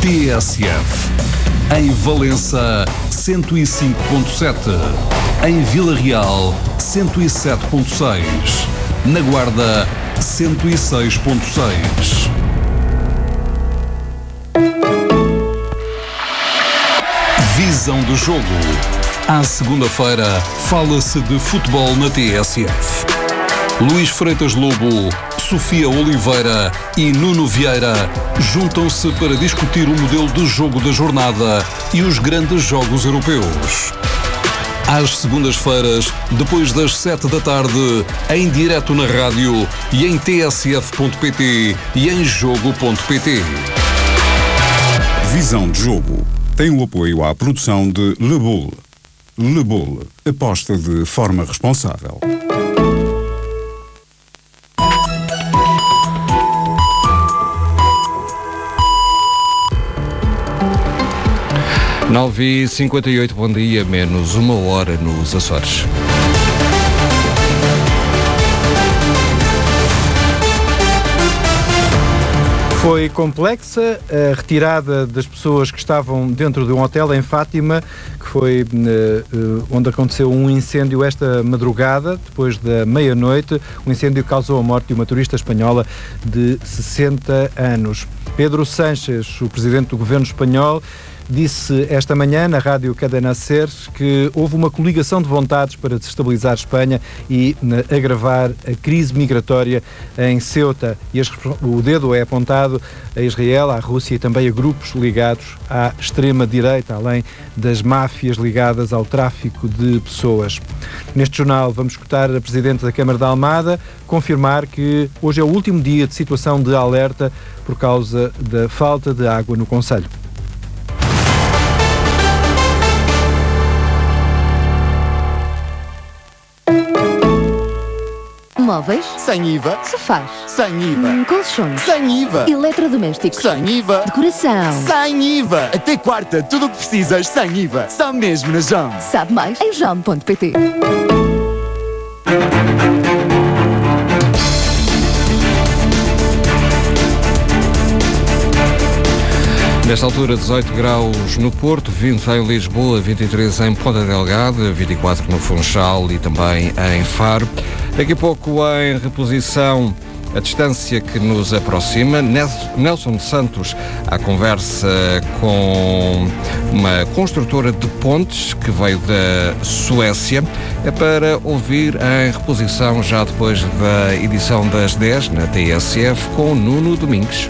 TSF. Em Valença, 105.7. Em Vila Real, 107.6. Na Guarda, 106.6. Visão do jogo. À segunda-feira, fala-se de futebol na TSF. Luís Freitas Lobo, Sofia Oliveira e Nuno Vieira juntam-se para discutir o modelo de jogo da jornada e os grandes jogos europeus. Às segundas-feiras, depois das 7 da tarde, em direto na rádio e em tsf.pt e em jogo.pt. Visão de jogo. Tem o apoio à produção de Le Boule. Le Boule. Aposta de forma responsável. Nove e 58, bom dia, menos uma hora nos Açores. Foi complexa a retirada das pessoas que estavam dentro de um hotel em Fátima, que foi onde aconteceu um incêndio esta madrugada, depois da meia-noite. O incêndio causou a morte de uma turista espanhola de 60 anos. Pedro Sánchez, o presidente do governo espanhol, disse esta manhã na rádio Cadena SER que houve uma coligação de vontades para desestabilizar Espanha e agravar a crise migratória em Ceuta. E o dedo é apontado a Israel, à Rússia e também a grupos ligados à extrema-direita, além das máfias ligadas ao tráfico de pessoas. Neste jornal vamos escutar a Presidente da Câmara da Almada confirmar que hoje é o último dia de situação de alerta por causa da falta de água no concelho. Móveis? Sem IVA. Sofás? Sem IVA. Colchões? Sem IVA. Eletrodomésticos? Sem IVA. Decoração? Sem IVA. Até quarta, tudo o que precisas sem IVA. Só mesmo na JOM. Sabe mais em JOM.pt. Nesta altura, 18 graus no Porto, 20 em Lisboa, 23 em Ponta Delgada, 24 no Funchal e também em Faro. Daqui a pouco, em reposição, a distância que nos aproxima. Nelson Santos, à conversa com uma construtora de pontes que veio da Suécia, é para ouvir em reposição já depois da edição das 10 na TSF com Nuno Domingues.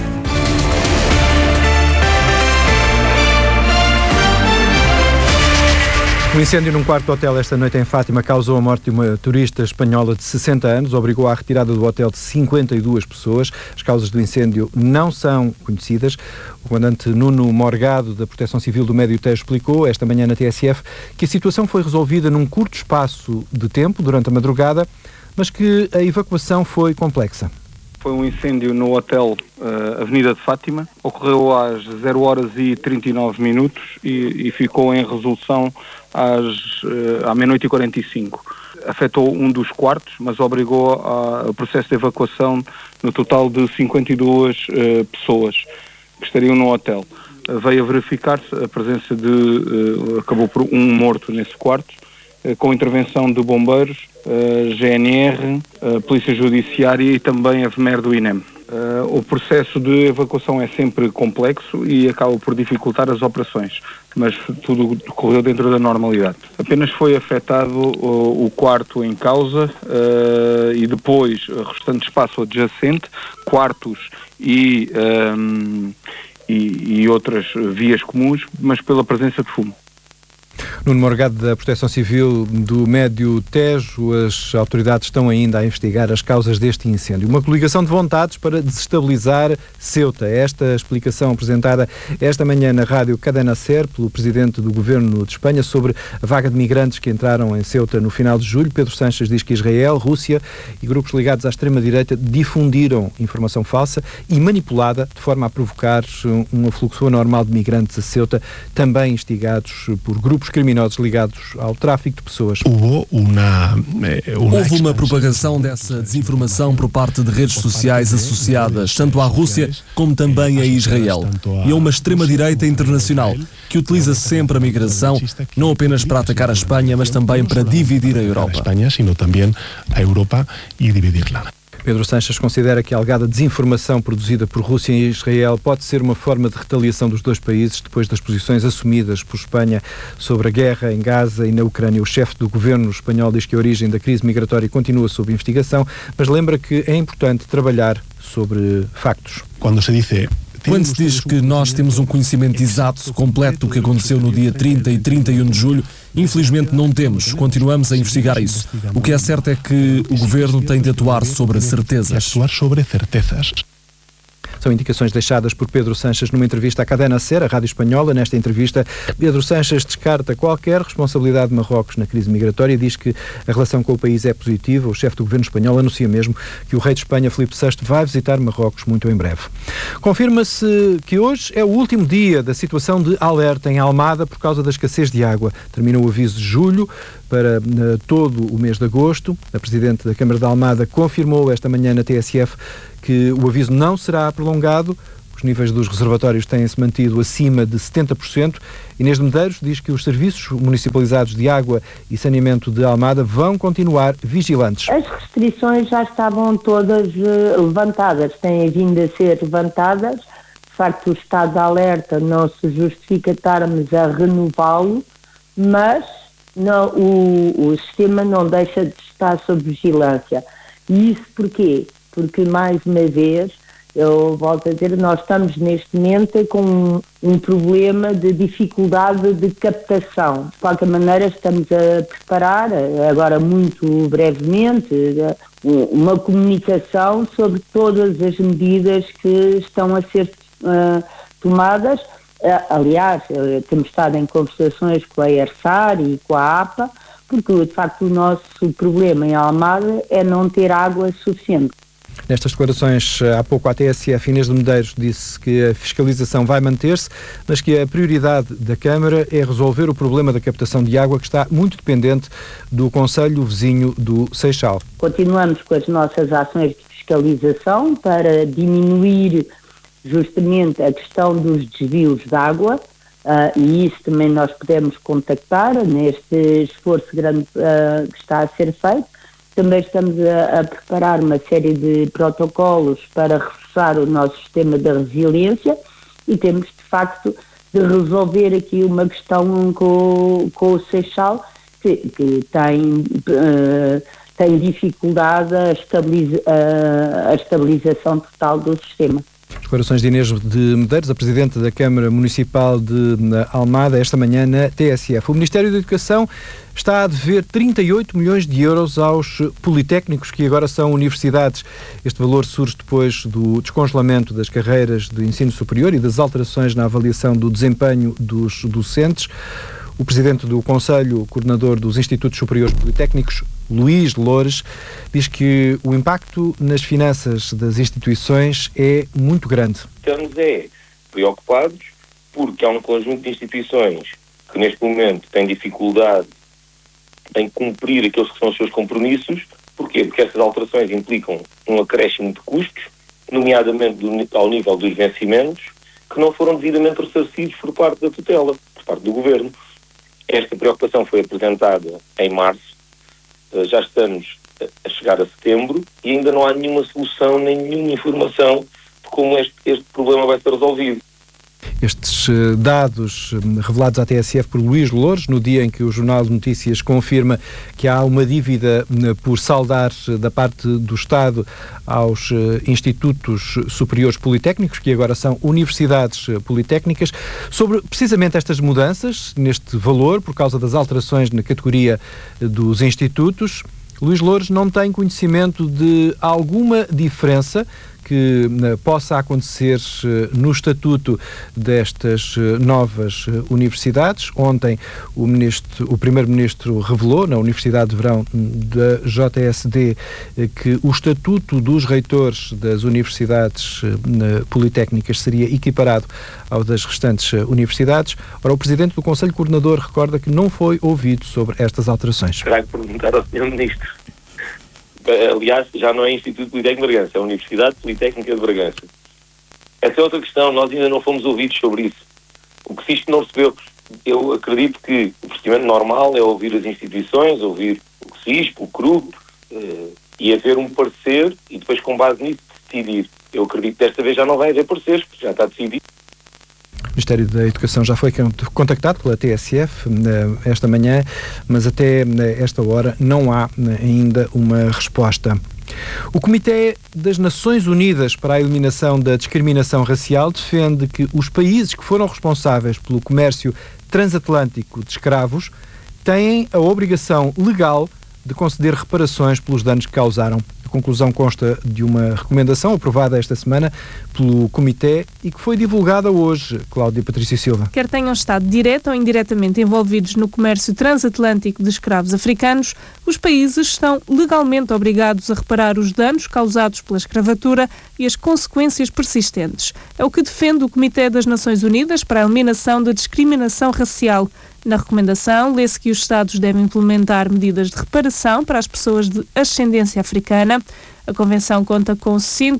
O incêndio num quarto de hotel esta noite em Fátima causou a morte de uma turista espanhola de 60 anos, obrigou à retirada do hotel de 52 pessoas. As causas do incêndio não são conhecidas. O comandante Nuno Morgado, da Proteção Civil do Médio Tejo, explicou esta manhã na TSF que a situação foi resolvida num curto espaço de tempo, durante a madrugada, mas que a evacuação foi complexa. Foi um incêndio no hotel Avenida de Fátima, ocorreu às 0h39 e ficou em resolução à meia-noite e 45. Afetou um dos quartos, mas obrigou ao processo de evacuação no total de 52 pessoas que estariam no hotel. Veio a verificar-se a presença acabou por um morto nesse quarto, com intervenção de bombeiros, GNR, Polícia Judiciária e também a VMER do INEM. O processo de evacuação é sempre complexo e acaba por dificultar as operações, mas tudo correu dentro da normalidade. Apenas foi afetado o quarto em causa e depois o restante espaço adjacente, quartos e outras vias comuns, mas pela presença de fumo. Nuno Morgado, da Proteção Civil do Médio Tejo, as autoridades estão ainda a investigar as causas deste incêndio. Uma coligação de vontades para desestabilizar Ceuta. Esta explicação apresentada esta manhã na rádio Cadena SER pelo Presidente do Governo de Espanha sobre a vaga de migrantes que entraram em Ceuta no final de julho. Pedro Sánchez diz que Israel, Rússia e grupos ligados à extrema-direita difundiram informação falsa e manipulada de forma a provocar um fluxo anormal de migrantes a Ceuta, também instigados por grupos criminosos criminosos ligados ao tráfico de pessoas. Houve uma propagação dessa desinformação por parte de redes sociais associadas tanto à Rússia como também a Israel. E a uma extrema-direita internacional que utiliza sempre a migração não apenas para atacar a Espanha, mas também para dividir a Europa. Pedro Sanches considera que a alegada desinformação produzida por Rússia e Israel pode ser uma forma de retaliação dos dois países depois das posições assumidas por Espanha sobre a guerra em Gaza e na Ucrânia. O chefe do governo espanhol diz que a origem da crise migratória continua sob investigação, mas lembra que é importante trabalhar sobre factos. Quando se diz que nós temos um conhecimento exato, completo do que aconteceu no dia 30 e 31 de julho, infelizmente não temos. Continuamos a investigar isso. O que é certo é que o Governo tem de atuar sobre certezas. São indicações deixadas por Pedro Sanches numa entrevista à Cadena SER, a rádio espanhola. Nesta entrevista, Pedro Sanches descarta qualquer responsabilidade de Marrocos na crise migratória e diz que a relação com o país é positiva. O chefe do governo espanhol anuncia mesmo que o rei de Espanha, Filipe VI, vai visitar Marrocos muito em breve. Confirma-se que hoje é o último dia da situação de alerta em Almada por causa da escassez de água. Termina o aviso de julho para todo o mês de agosto. A Presidente da Câmara de Almada confirmou esta manhã na TSF que o aviso não será prolongado. Os níveis dos reservatórios têm-se mantido acima de 70%. Inês de Medeiros diz que os serviços municipalizados de água e saneamento de Almada vão continuar vigilantes. As restrições já estavam todas levantadas, têm vindo a ser levantadas. De facto, o estado de alerta não se justifica estarmos a renová-lo, mas não, o sistema não deixa de estar sob vigilância. E isso porquê? Porque, mais uma vez, eu volto a dizer, nós estamos neste momento com um problema de dificuldade de captação. De qualquer maneira, estamos a preparar, agora muito brevemente, uma comunicação sobre todas as medidas que estão a ser tomadas. Aliás, temos estado em conversações com a ERSAR e com a APA, porque, de facto, o nosso problema em Almada é não ter água suficiente. Nestas declarações, há pouco à TSF, Inês de Medeiros disse que a fiscalização vai manter-se, mas que a prioridade da Câmara é resolver o problema da captação de água, que está muito dependente do concelho vizinho do Seixal. Continuamos com as nossas ações de fiscalização para diminuir justamente a questão dos desvios de água, e isso também nós podemos contactar neste esforço grande que está a ser feito. Também estamos a preparar uma série de protocolos para reforçar o nosso sistema de resiliência e temos, de facto, de resolver aqui uma questão com o Seixal, que tem dificuldade a estabilização total do sistema. Declarações de Inês de Medeiros, a Presidente da Câmara Municipal de Almada, esta manhã na TSF. O Ministério da Educação está a dever 38 milhões de euros aos politécnicos, que agora são universidades. Este valor surge depois do descongelamento das carreiras de ensino superior e das alterações na avaliação do desempenho dos docentes. O Presidente do Conselho Coordenador dos Institutos Superiores Politécnicos, Luís Loures, diz que o impacto nas finanças das instituições é muito grande. Estamos preocupados porque há um conjunto de instituições que neste momento têm dificuldade em cumprir aqueles que são os seus compromissos. Porquê? Porque essas alterações implicam um acréscimo de custos, nomeadamente ao nível dos vencimentos, que não foram devidamente ressarcidos por parte da tutela, por parte do Governo. Esta preocupação foi apresentada em março, já estamos a chegar a setembro e ainda não há nenhuma solução, nem nenhuma informação de como este problema vai ser resolvido. Estes dados revelados à TSF por Luís Loures, no dia em que o Jornal de Notícias confirma que há uma dívida por saldar da parte do Estado aos Institutos Superiores Politécnicos, que agora são universidades politécnicas, sobre precisamente estas mudanças neste valor, por causa das alterações na categoria dos institutos. Luís Loures não tem conhecimento de alguma diferença que possa acontecer no estatuto destas novas universidades. Ontem o Primeiro-Ministro revelou na Universidade de Verão da JSD que o estatuto dos reitores das universidades politécnicas seria equiparado ao das restantes universidades. Ora, o Presidente do Conselho Coordenador recorda que não foi ouvido sobre estas alterações. Terá que perguntar ao Sr. Ministro. Aliás, já não é Instituto Politécnico de Bragança, é a Universidade Politécnica de Bragança. Essa é outra questão, nós ainda não fomos ouvidos sobre isso. O que se não recebeu, eu acredito que o procedimento normal é ouvir as instituições, ouvir o CISP, o CRUP, e haver um parecer e depois com base nisso decidir. Eu acredito que desta vez já não vai haver pareceres, porque já está decidido. O Ministério da Educação já foi contactado pela TSF esta manhã, mas até esta hora não há ainda uma resposta. O Comitê das Nações Unidas para a Eliminação da Discriminação Racial defende que os países que foram responsáveis pelo comércio transatlântico de escravos têm a obrigação legal de conceder reparações pelos danos que causaram. A conclusão consta de uma recomendação aprovada esta semana pelo Comitê e que foi divulgada hoje. Cláudia Patrícia Silva. Quer tenham estado direta ou indiretamente envolvidos no comércio transatlântico de escravos africanos, os países estão legalmente obrigados a reparar os danos causados pela escravatura e as consequências persistentes. É o que defende o Comitê das Nações Unidas para a Eliminação da Discriminação Racial. Na recomendação, lê-se que os Estados devem implementar medidas de reparação para as pessoas de ascendência africana. A Convenção conta com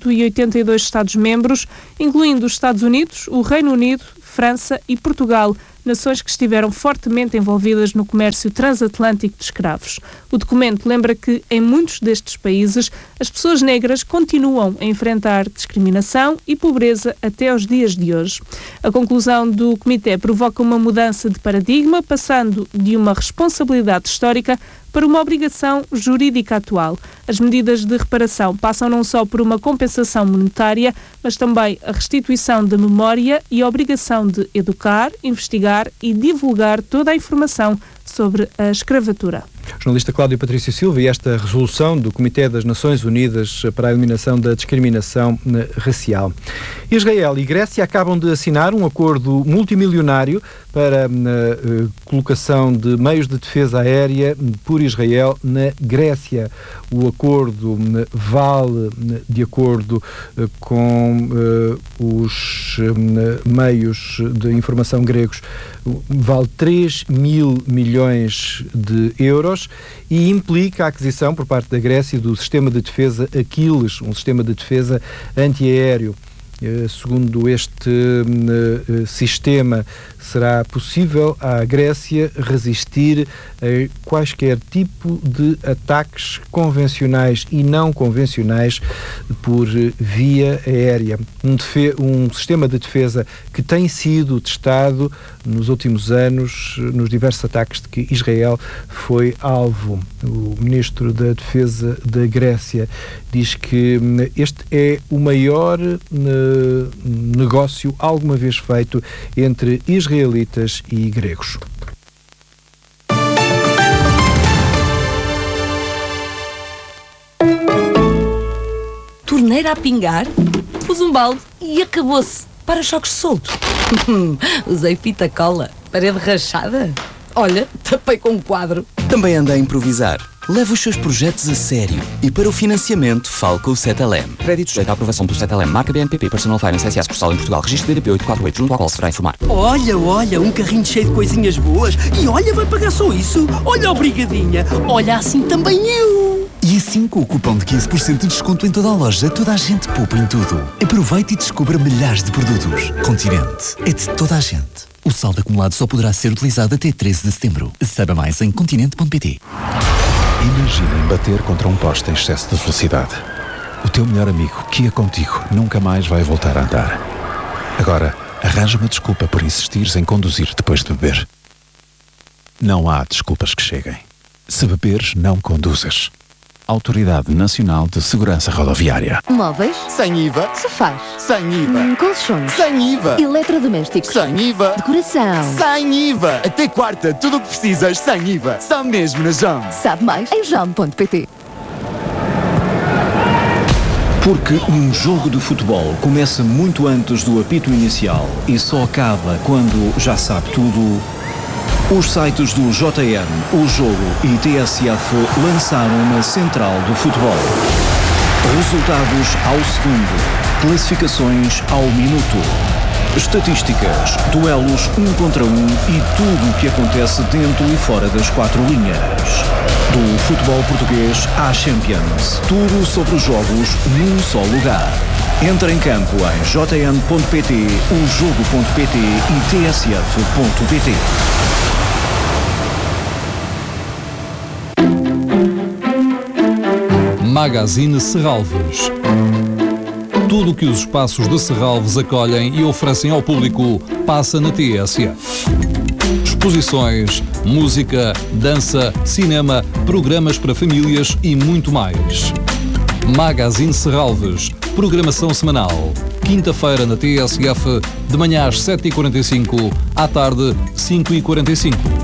182 Estados-membros, incluindo os Estados Unidos, o Reino Unido, França e Portugal, nações que estiveram fortemente envolvidas no comércio transatlântico de escravos. O documento lembra que, em muitos destes países, as pessoas negras continuam a enfrentar discriminação e pobreza até aos dias de hoje. A conclusão do Comitê provoca uma mudança de paradigma, passando de uma responsabilidade histórica para uma obrigação jurídica atual. As medidas de reparação passam não só por uma compensação monetária, mas também a restituição da memória e a obrigação de educar, investigar e divulgar toda a informação sobre a escravatura. Jornalista Cláudia Patrícia Silva, e esta resolução do Comitê das Nações Unidas para a Eliminação da Discriminação Racial. Israel e Grécia acabam de assinar um acordo multimilionário para a colocação de meios de defesa aérea por Israel na Grécia. O acordo vale, de acordo com os meios de informação gregos, vale 3 mil milhões de euros e implica a aquisição por parte da Grécia do sistema de defesa Aquiles, um sistema de defesa antiaéreo. Segundo este sistema, será possível à Grécia resistir a quaisquer tipo de ataques convencionais e não convencionais por via aérea. Um sistema de defesa que tem sido testado nos últimos anos nos diversos ataques de que Israel foi alvo. O Ministro da Defesa da Grécia diz que este é o maior negócio alguma vez feito entre israelitas e gregos. Torneira a pingar, pus um balde e acabou-se. Para-choques solto. Usei fita cola, parede rachada. Olha, tapei com um quadro. Também anda a improvisar. Leve os seus projetos a sério. E para o financiamento, fale com o Cetelem. Crédito sujeito à aprovação do Cetelem. Marca BNPP Personal Finance S.A. Sucursal em Portugal. Registro DDP 848, junto ao qual se vai informar. Olha, um carrinho cheio de coisinhas boas. E olha, vai pagar só isso. Olha a brigadinha. Olha, assim também eu. E assim, com o cupom de 15% de desconto em toda a loja, toda a gente poupa em tudo. Aproveite e descubra milhares de produtos. Continente. É de toda a gente. O saldo acumulado só poderá ser utilizado até 13 de setembro. Saiba mais em continente.pt. Imaginem bater contra um poste em excesso de velocidade. O teu melhor amigo, que ia contigo, nunca mais vai voltar a andar. Agora, arranja uma desculpa por insistires em conduzir depois de beber. Não há desculpas que cheguem. Se beberes, não conduzas. Autoridade Nacional de Segurança Rodoviária. Móveis. Sem IVA. Sofás. Sem IVA. Colchões. Sem IVA. Eletrodomésticos. Sem IVA. Decoração. Sem IVA. Até quarta, tudo o que precisas sem IVA. Só mesmo na JAM. Sabe mais em jam.pt. Porque um jogo de futebol começa muito antes do apito inicial e só acaba quando já sabe tudo, os sites do JN, O Jogo e TSF lançaram uma central do futebol. Resultados ao segundo, classificações ao minuto, estatísticas, duelos 1 contra 1 e tudo o que acontece dentro e fora das 4 linhas. Do futebol português à Champions, tudo sobre os jogos num só lugar. Entra em campo em jn.pt, ojogo.pt e tsf.pt. Magazine Serralves. Tudo o que os espaços de Serralves acolhem e oferecem ao público passa na TSF. Exposições, música, dança, cinema, programas para famílias e muito mais. Magazine Serralves, programação semanal. Quinta-feira na TSF, de manhã às 7h45, à tarde 5h45.